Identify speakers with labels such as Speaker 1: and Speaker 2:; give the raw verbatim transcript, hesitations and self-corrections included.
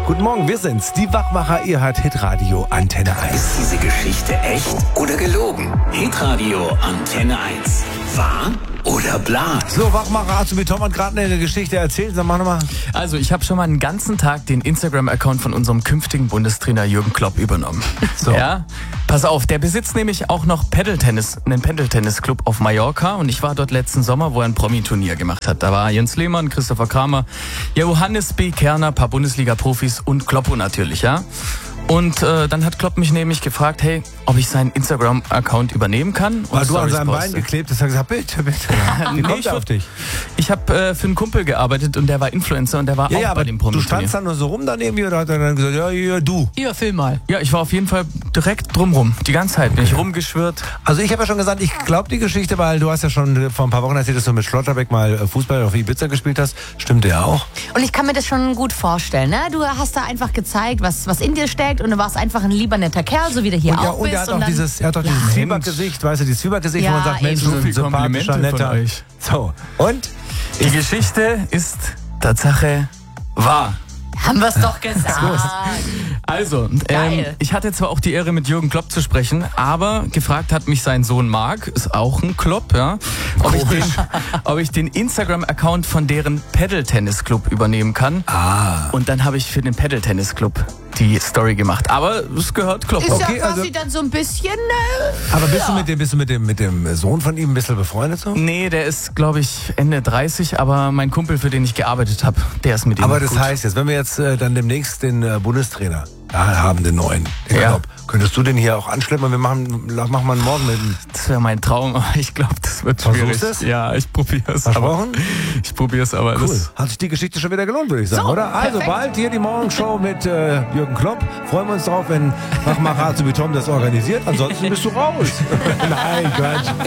Speaker 1: Guten Morgen, wir sind's, die Wachmacher, ihr hört Hitradio Antenne eins.
Speaker 2: Ist diese Geschichte echt oder gelogen? Hitradio Antenne eins. Wahr oder bla?
Speaker 1: So, Wachmacher, hast du mir Tom hat gerade eine Geschichte erzählt? Sag mal nochmal.
Speaker 3: Also, ich habe schon mal einen ganzen Tag den Instagram-Account von unserem künftigen Bundestrainer Jürgen Klopp übernommen.
Speaker 1: So.
Speaker 3: Ja, pass auf, der besitzt nämlich auch noch Paddle-Tennis, einen Paddle-Tennis-Club auf Mallorca und ich war dort letzten Sommer, wo er ein Promi-Turnier gemacht hat. Da war Jens Lehmann, Christopher Kramer, Johannes B. Kerner, paar Bundesliga-Profis und Kloppo natürlich, ja. Und äh, dann hat Klopp mich nämlich gefragt, hey, ob ich seinen Instagram-Account übernehmen kann.
Speaker 1: Weil du an
Speaker 3: Stories
Speaker 1: seinem Bein
Speaker 3: poste.
Speaker 1: geklebt hast, hast gesagt, bitte, bitte. Wie
Speaker 3: Nee,
Speaker 1: kommt
Speaker 3: ich
Speaker 1: er auf dich?
Speaker 3: Ich habe äh, für einen Kumpel gearbeitet und der war Influencer und der war
Speaker 1: Ja,
Speaker 3: auch
Speaker 1: ja,
Speaker 3: bei
Speaker 1: aber
Speaker 3: dem
Speaker 1: du
Speaker 3: Promi-Turnier.
Speaker 1: standst dann nur so rum daneben oder hat er dann gesagt, ja, ja, du.
Speaker 4: Hier, film mal.
Speaker 3: Ja, ich war auf jeden Fall direkt drumrum. Die ganze Zeit bin ich rumgeschwirrt.
Speaker 1: Also ich habe ja schon gesagt, ich glaube die Geschichte, weil du hast ja schon vor ein paar Wochen erzählt, dass du mit Schlotterbeck mal Fußball auf Ibiza gespielt hast. Stimmt ja auch.
Speaker 4: Und ich kann mir das schon gut vorstellen, ne? Du hast da einfach gezeigt, was, was in dir steckt und du warst einfach ein lieber netter Kerl, so wie du hier
Speaker 1: Und, ja,
Speaker 4: auch
Speaker 1: und
Speaker 4: bist.
Speaker 1: er hat auch
Speaker 4: und dann,
Speaker 1: dieses, er hat auch
Speaker 4: Ja.
Speaker 1: dieses Zwiebackgesicht, weißt du, dieses Zwiebackgesicht,
Speaker 4: Ja,
Speaker 1: wo man sagt, Mensch,
Speaker 4: eben.
Speaker 1: so ein sympathischer,
Speaker 3: Komplimente
Speaker 1: netter.
Speaker 3: von euch.
Speaker 1: So, und?
Speaker 3: Die Geschichte ist Tatsache wahr.
Speaker 4: haben wir es doch gesagt.
Speaker 3: Also, ähm,
Speaker 4: Geil.
Speaker 3: ich hatte zwar auch die Ehre, mit Jürgen Klopp zu sprechen, aber gefragt hat mich sein Sohn Marc, ist auch ein Klopp, ja, ob ich den, ob ich den Instagram-Account von deren Paddle-Tennis-Club übernehmen kann.
Speaker 1: Ah.
Speaker 3: Und dann habe ich für den Paddle-Tennis-Club die Story gemacht. Aber es gehört Klopp.
Speaker 4: Ist
Speaker 1: Okay,
Speaker 4: ja quasi
Speaker 1: also-
Speaker 4: dann so ein bisschen... Äh,
Speaker 1: Aber bist du mit dem, bist du mit dem, mit dem Sohn von ihm ein bisschen befreundet so?
Speaker 3: Nee, der ist, glaube ich, Ende dreißig, aber mein Kumpel, für den ich gearbeitet habe, der ist mit ihm
Speaker 1: Aber das
Speaker 3: gut.
Speaker 1: heißt jetzt, wenn wir jetzt äh, dann demnächst den äh, Bundestrainer da haben, den neuen, den
Speaker 3: Ja.
Speaker 1: Klopp, könntest du den hier auch anschleppen und wir machen, machen wir einen Morgen mit ihm.
Speaker 3: Das wäre mein Traum, aber ich glaube, das wird
Speaker 1: Versuchst
Speaker 3: schwierig.
Speaker 1: es?
Speaker 3: Ja, ich probiere es.
Speaker 1: Versprochen?
Speaker 3: Ich probiere es, aber
Speaker 1: Cool.
Speaker 3: das...
Speaker 1: Hat sich die Geschichte schon wieder gelohnt, würde ich sagen,
Speaker 4: So,
Speaker 1: oder? Also
Speaker 4: perfekt.
Speaker 1: bald hier die Morgenshow mit äh, Jürgen Klopp. Freuen wir uns drauf, wenn Wachmacher Azubi Tom das organisiert. Ansonsten bist du raus. Nein, Quatsch.